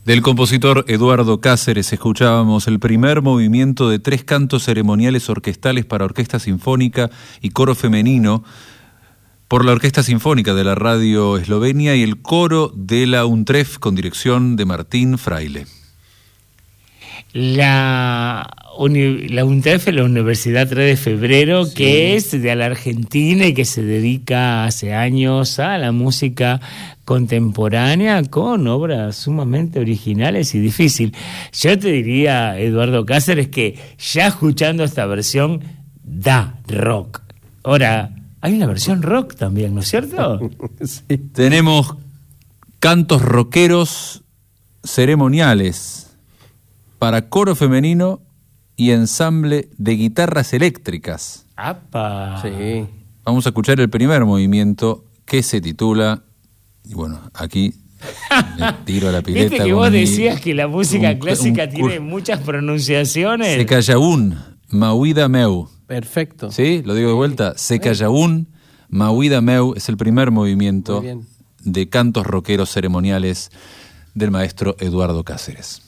Del compositor Eduardo Cáceres escuchábamos el primer movimiento de 3 cantos ceremoniales orquestales para orquesta sinfónica y coro femenino por la Orquesta Sinfónica de la Radio Eslovenia y el coro de la UNTREF con dirección de Martín Fraile. La UNTREF es la Universidad 3 de Febrero, sí, que es de la Argentina y que se dedica hace años a la música contemporánea con obras sumamente originales y difíciles. Yo te diría, Eduardo Cáceres, que ya escuchando esta versión da rock. Ahora, hay una versión rock también, ¿no es cierto? Sí. Tenemos cantos rockeros ceremoniales para coro femenino y ensamble de guitarras eléctricas. ¡Apa! Sí. Vamos a escuchar el primer movimiento que se titula, y bueno, aquí le tiro a la pileta. Viste que vos decías que la música clásica tiene muchas pronunciaciones. Sekayaún, Mauida Meu. Perfecto. ¿Sí? Lo digo de vuelta. Sekayaún, Mauida Meu es el primer movimiento de cantos rockeros ceremoniales del maestro Eduardo Cáceres.